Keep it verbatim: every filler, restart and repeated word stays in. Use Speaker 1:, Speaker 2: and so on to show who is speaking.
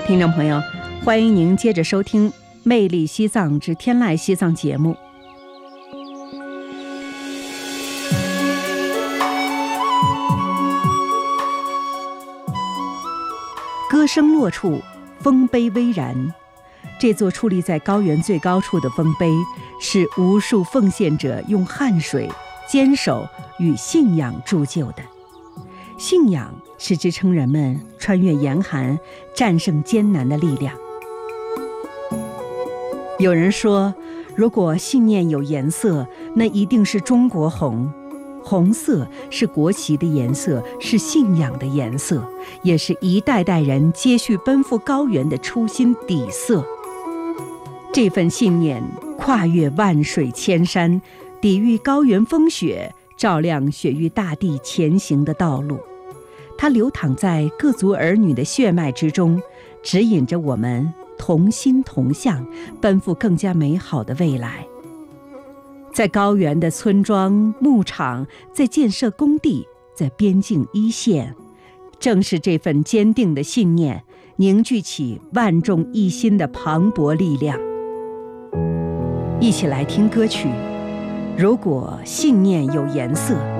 Speaker 1: 听众朋友，欢迎您接着收听《魅力西藏之天籁西藏》节目。歌声落处，丰碑巍然。这座矗立在高原最高处的丰碑，是无数奉献者用汗水、坚守与信仰铸就的。信仰是支撑人们穿越严寒、战胜艰难的力量。有人说，如果信念有颜色，那一定是中国红。红色是国旗的颜色，是信仰的颜色，也是一代代人接续奔赴高原的初心底色。这份信念跨越万水千山，抵御高原风雪，照亮雪域大地前行的道路。它流淌在各族儿女的血脉之中，指引着我们同心同向，奔赴更加美好的未来。在高原的村庄、牧场，在建设工地，在边境一线，正是这份坚定的信念，凝聚起万众一心的磅礴力量。一起来听歌曲《如果信念有颜色》。